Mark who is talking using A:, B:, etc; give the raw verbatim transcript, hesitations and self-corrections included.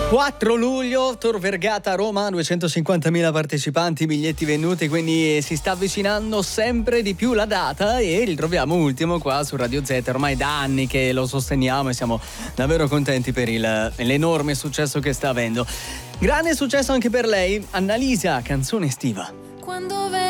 A: quattro luglio, Tor Vergata Roma, duecentocinquantamila partecipanti, biglietti venduti, quindi si sta avvicinando sempre di più la data e ritroviamo Ultimo qua su Radio Z, ormai da anni che lo sosteniamo e siamo davvero contenti per il, l'enorme successo che sta avendo. Grande successo anche per lei, Annalisa, canzone estiva.
B: Quando